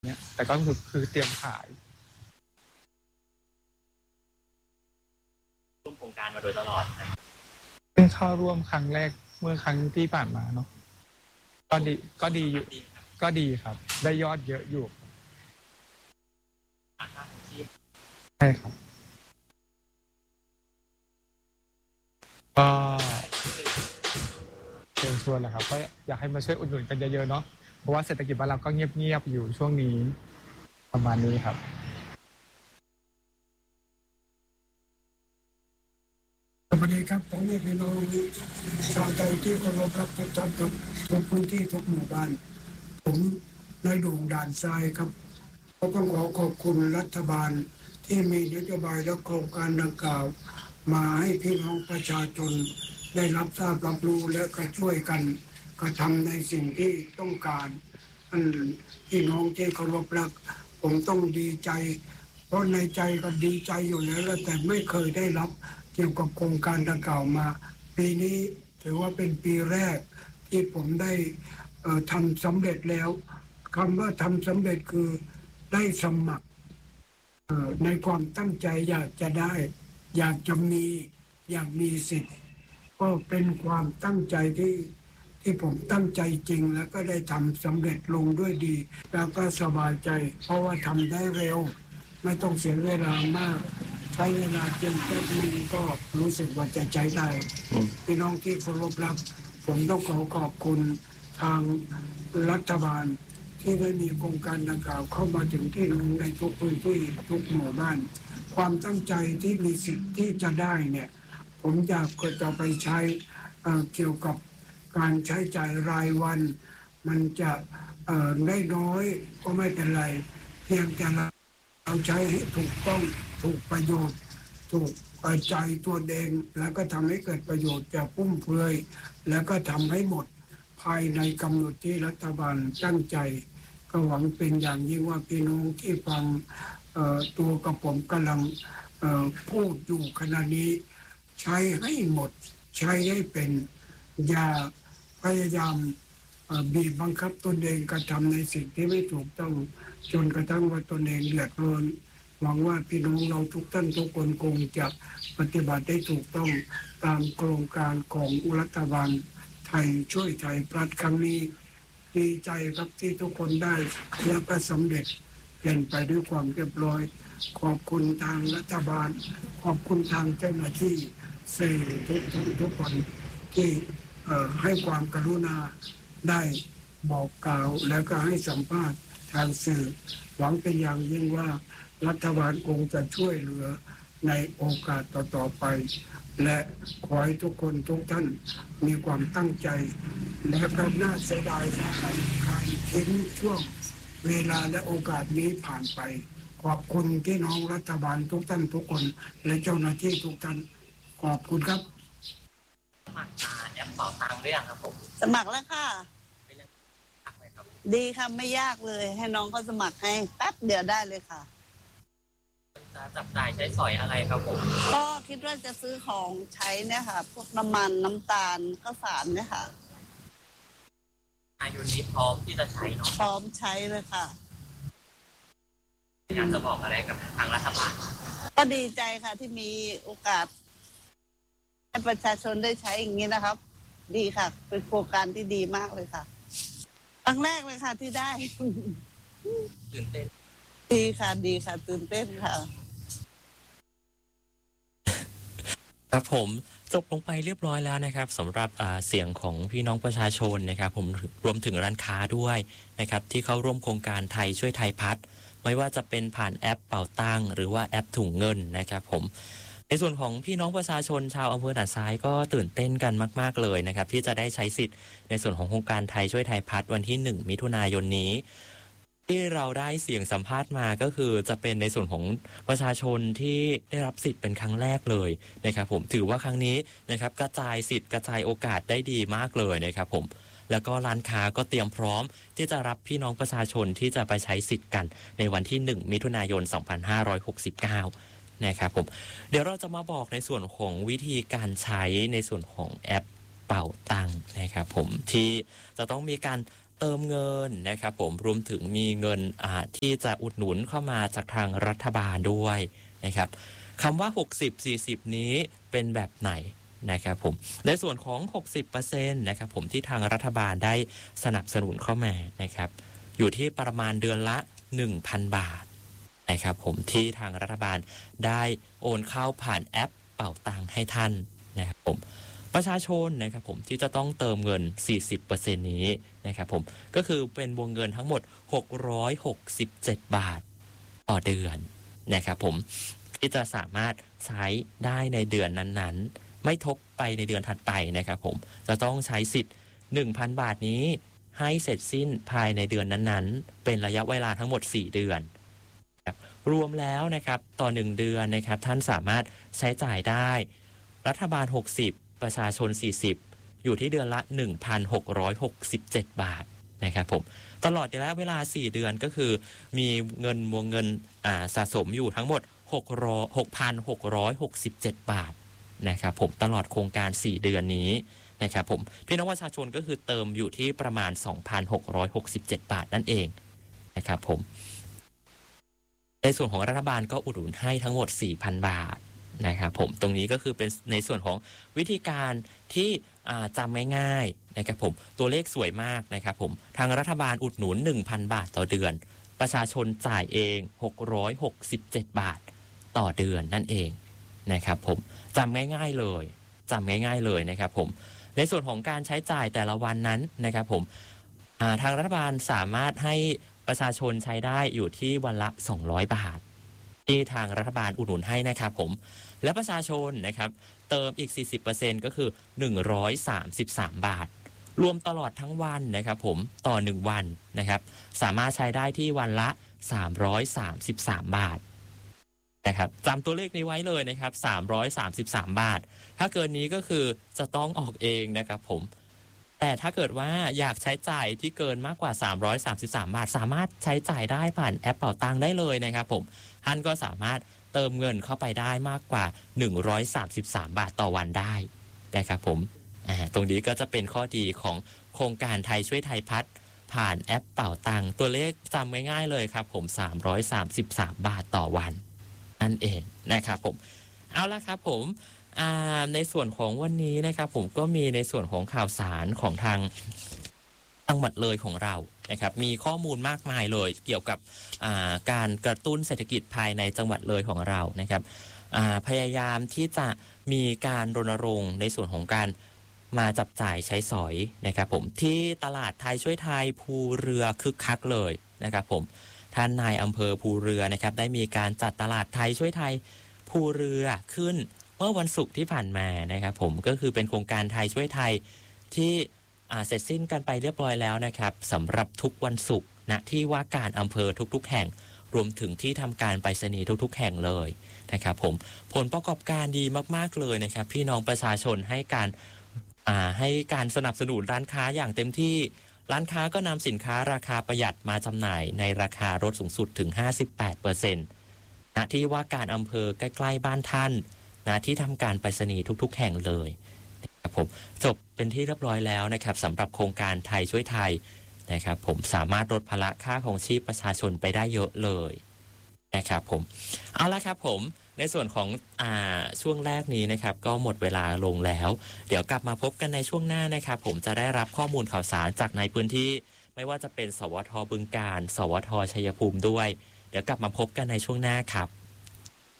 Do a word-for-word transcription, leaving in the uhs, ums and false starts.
เนี่ยแต่ก็คือคือเตรียมขายร่วมโครงการมาโดยตลอดเพิ่งเข้าร่วมครั้งแรกเมื่อครั้งที่ผ่านมาเนาะก็ดีก็ดีอยู่ก็ดีครับได้ยอดเยอะอยู่ใช่ครับก็เชิญชวนแหละครับก็อยากให้มาช่วยอุดหนุนกันเยอะๆเนาะเพราะว่าเศรษฐกิจบ้านเราก็เงียบๆอยู่ช่วงนี้ประมาณนี้ครับสวัสดีครับผมเอกพี่น้องชาวไทยที่เคารพรักทุกท่านครับทุกพื้นที่ทุกหมู่บ้านผมนายด่งด่านทรายครับก็ต้องขอขอบคุณรัฐบาลที่มีนโยบายและโครงการดังกล่าวมาให้พี่น้องประชาชนได้รับทราบรับรู้และก็ช่วยกันกระทำในสิ่งที่ต้องการอันพี่น้องที่เคารพรักผมต้องดีใจเพราะในใจก็ดีใจอยู่แล้วแต่ไม่เคยได้รับเกี่ยวกับโครงการดังกล่าวมาปีนี้ถือว่าเป็นปีแรกที่ผมได้ทำสำเร็จแล้วคำว่าทำสำเร็จคือได้สมัครในความตั้งใจอยากจะได้อยากจะมีอยากมีสิทธิ์ก็เป็นความตั้งใจที่ที่ผมตั้งใจจริงแล้วก็ได้ทำสำเร็จลงด้วยดีแล้วก็สบายใจเพราะว่าทำได้เร็วไม่ต้องเสียเวลามากใช้เวลาเพียงแค่นี้ก็รู้สึกว่าจะใช้ได้พี่น้องที่เคารพรักผมต้องขอขอบคุณทางรัฐบาลที่ได้มีโครงการดังกล่าวเข้ามาถึงที่น้องในทุกพื้นที่ทุกหมู่บ้านความตั้งใจที่มีสิทธิ์ที่จะได้เนี่ยผมอยากจะไปใช้เกี่ยวกับการใช้จ่ายรายวันมันจะได้น้อยก็ไม่เป็นไรเพียงแต่เราใช้ให้ถูกต้องถูกประโยชน์ถูกใจตัวเองแล้วก็ทำให้เกิดประโยชน์จากพุ่มเฟือยแล้วก็ทำให้หมดภายในกำหนดที่รัฐบาลตั้งใจก็หวังเป็นอย่างยิ่งว่าพี่น้องที่ฟังตัวกับผมกำลังพูดอยู่ขณะนี้ใช้ให้หมดใช้ให้เป็นอย่าพยายามบีบบังคับตนเองกระทำในสิ่งที่ไม่ถูกต้องจนกระทั่งว่าตนเองเดือดร้อนหวังว่าพี่น้องเราทุกท่านทุกคนคงจะปฏิบัติได้ถูกต้องตามโครงการของรัฐบาลไทยช่วยไทยพลัดครั้งนี้ดีใจครับที่ทุกคนได้และก็สำเร็จเป็นไปด้วยความเรียบร้อยขอบคุณทางรัฐบาลขอบคุณทางเจ้าหน้าที่สื่อทุกทุกทุกคนที่ให้ความกรุณาได้บอกกล่าวแล้วก็ให้สัมภาษณ์ทางสื่อหวังเป็นอย่างยิ่งว่ารัฐบาลคงจะช่วยเหลือในโอกาสต่อๆไปและขอให้ทุกคนทุกท่านมีความตั้งใจและก็น่าเสียดายการการทิ้งช่วงเวลาและโอกาสนี้ผ่านไปขอบคุณพี่น้องรัฐบาลทุกท่านทุกคนและเจ้าหน้าที่ทุกท่านขอบคุณครับสมัครแอปเป่าตังค์หรือยังครับผมสมัครแล้วค่ะดีค่ะไม่ยากเลยให้น้องเขาสมัครให้แป๊บเดียวได้เลยค่ะจะจับจ่ายใช้สอยอะไรครับผมก็คิดว่าจะซื้อของใช้เนี่ยค่ะพวกน้ำมันน้ำตาลข้าวสารเนี่ยค่ะอายุนี้พร้อมที่จะใช้เนาะพร้อมใช้เลยค่ะอยากจะบอกอะไรกับทางรัฐบาลก็ดีใจค่ะที่มีโอกาสให้ประชาชนได้ใช้อย่างนี้นะครับดีค่ะเป็นโครงการที่ดีมากเลยค่ะครั้งแรกเลยค่ะที่ได้ตื่นเต้นดีค่ะดีค่ะตื่นเต้นค่ะครับผมจบลงไปเรียบร้อยแล้วนะครับสำหรับเสียงของพี่น้องประชาชนนะครับผมรวมถึงร้านค้าด้วยนะครับที่เข้าร่วมโครงการไทยช่วยไทยพัฒน์ไม่ว่าจะเป็นผ่านแอปเป่าตังหรือว่าแอปถุงเงินนะครับผมในส่วนของพี่น้องประชาชนชาวอำเภอด่านซ้ายก็ตื่นเต้นกันมากๆเลยนะครับที่จะได้ใช้สิทธิ์ในส่วนของโครงการไทยช่วยไทยพัฒน์วันที่หนึ่งมิถุนายนนี้ที่เราได้เสียงสัมภาษณ์มาก็คือจะเป็นในส่วนของประชาชนที่ได้รับสิทธิ์เป็นครั้งแรกเลยนะครับผมถือว่าครั้งนี้นะครับกระจายสิทธิ์กระจายโอกาสได้ดีมากเลยนะครับผมแล้วก็ร้านค้าก็เตรียมพร้อมที่จะรับพี่น้องประชาชนที่จะไปใช้สิทธิ์กันในวันที่หนึ่งมิถุนายนสองพันห้าร้อยหกสิบเก้านะครับผมเดี๋ยวเราจะมาบอกในส่วนของวิธีการใช้ในส่วนของแอปเป่าตังค์นะครับผมที่จะต้องมีการเติมเงินนะครับผมรวมถึงมีเงินอ่าที่จะอุดหนุนเข้ามาจากทางรัฐบาลด้วยนะครับคำว่าหกสิบ สี่สิบนี้เป็นแบบไหนนะครับผมในส่วนของ หกสิบเปอร์เซ็นต์ นะครับผมที่ทางรัฐบาลได้สนับสนุนเข้ามานะครับอยู่ที่ประมาณเดือนละ หนึ่งพัน บาทนะครับผมที่ทางรัฐบาลได้โอนเข้าผ่านแอปเป่าตังค์ให้ท่านนะครับผมประชาชนนะครับผมที่จะต้องเติมเงิน สี่สิบเปอร์เซ็นต์ นี้นะครับผมก็คือเป็นวงเงินทั้งหมดหกร้อยหกสิบเจ็ดบาทต่อเดือนนะครับผมที่จะสามารถใช้ได้ในเดือนนั้นๆไม่ทบไปในเดือนถัดไปนะครับผมจะต้องใช้สิทธิ์ หนึ่งพัน บาทนี้ให้เสร็จสิ้นภายในเดือนนั้นๆเป็นระยะเวลาทั้งหมดสี่เดือนรวมแล้วนะครับต่อหนึ่งเดือนนะครับท่านสามารถใช้จ่ายได้รัฐบาลหกสิบประชาชนสี่สิบอยู่ที่เดือนละ หนึ่งพันหกร้อยหกสิบเจ็ด บาทนะครับผมตลอดระยะเวลาสี่เดือนก็คือมีเงินวงเงินอ่าสะสมอยู่ทั้งหมดหกพันหกร้อยหกสิบเจ็ด บาทนะครับผมตลอดโครงการสี่เดือนนี้นะครับผมพี่น้องประชาชนก็คือเติมอยู่ที่ประมาณ สองพันหกร้อยหกสิบเจ็ด บาทนั่นเองนะครับผมในส่วนของรัฐบาลก็อุดหนุนให้ทั้งหมด สี่พัน บาทนะครับผมตรงนี้ก็คือเป็นในส่วนของวิธีการที่จำง่ายๆนะครับผมตัวเลขสวยมากนะครับผมทางรัฐบาลอุดหนุน หนึ่งพัน บาทต่อเดือนประชาชนจ่ายเองหกร้อยหกสิบเจ็ด บาทต่อเดือนนั่นเองนะครับผมจำง่ายๆเลยจำง่ายๆเลยนะครับผมในส่วนของการใช้จ่ายแต่ละวันนั้นนะครับผมทางรัฐบาลสามารถให้ประชาชนใช้ได้อยู่ที่วันละสองร้อยบาทที่ทางรัฐบาลอุดหนุนให้นะครับผมและประชาชนนะครับเติมอีก สี่สิบเปอร์เซ็นต์ ก็คือหนึ่งร้อยสามสิบสาม บาทรวมตลอดทั้งวันนะครับผมต่อหนึ่งวันนะครับสามารถใช้ได้ที่วันละสามร้อยสามสิบสาม บาทนะครับจำตัวเลขนี้ไว้เลยนะครับสามร้อยสามสิบสาม บาทถ้าเกินนี้ก็คือจะต้องออกเองนะครับผมแต่ถ้าเกิดว่าอยากใช้จ่ายที่เกินมากกว่าสามร้อยสามสิบสาม บาทสามารถใช้จ่ายได้ผ่านแอปเป๋าตังค์ได้เลยนะครับผมท่านก็สามารถเติมเงินเข้าไปได้มากกว่าหนึ่งร้อยสามสิบสาม บาทต่อวันได้นะครับผมอ่าตรงนี้ก็จะเป็นข้อดีของโครงการไทยช่วยไทยพัฒน์ผ่านแอปเป๋าตังค์ตัวเลขจำง่ายๆเลยครับผมสามร้อยสามสิบสาม บาทต่อวันนั่นเองนะครับผมเอาละครับผมในส่วนของวันนี้นะครับผมก็มีในส่วนของข่าวสารของทางจังหวัดเลยของเรานะครับมีข้อมูลมากมายเลยเกี่ยวกับการกระตุ้นเศรษฐกิจภายในจังหวัดเลยของเรานะครับพยายามที่จะมีการรณรงค์ในส่วนของการมาจับจ่ายใช้สอยนะครับผมที่ตลาดไทยช่วยไทยภูเรือคึกคักเลยนะครับผมท่านนายอำเภอภูเรือนะครับได้มีการจัดตลาดไทยช่วยไทยภูเรือขึ้นเมื่อวันศุกร์ที่ผ่านมานะครับผมก็คือเป็นโครงการไทยช่วยไทยที่เสร็จสิ้นกันไปเรียบร้อยแล้วนะครับสำหรับทุกวันศุกร์ณที่ว่าการอำเภอทุกๆแห่งรวมถึงที่ทำการไปรษณีย์ทุกๆแห่งเลยนะครับผมผลประกอบการดีมากๆเลยนะครับพี่น้องประชาชนให้การให้การสนับสนุนร้านค้าอย่างเต็มที่ร้านค้าก็นำสินค้าราคาประหยัดมาจำหน่ายในราคาลดสูงสุดถึง ห้าสิบแปดเปอร์เซ็นต์ ณที่ว่าการอำเภอใกล้ๆบ้านท่านนะที่ทำการไปรษณีย์ทุกๆแห่งเลยนะครับผมจบเป็นที่เรียบร้อยแล้วนะครับสำหรับโครงการไทยช่วยไทยนะครับผมสามารถลดภาระค่าครองชีพประชาชนไปได้เยอะเลยนะครับผมเอาละครับผมในส่วนของอ่าช่วงแรกนี้นะครับก็หมดเวลาลงแล้วเดี๋ยวกลับมาพบกันในช่วงหน้านะครับผมจะได้รับข้อมูลข่าวสารจากในพื้นที่ไม่ว่าจะเป็นสวทบึงกาฬสวทชัยภูมิด้วยเดี๋ยวกลับมาพบกันในช่วงหน้าครับ